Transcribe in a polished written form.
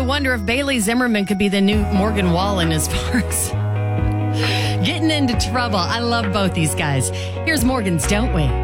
wonder if Bailey Zimmerman could be the new Morgan Wallen as far as getting into trouble. I love both these guys. Here's Morgan's Don't We?